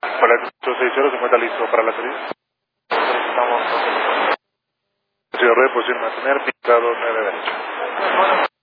Para el 60 se encuentra listo para la salida. Estamos. Cierre, posición mantener, pintado 9 derecho.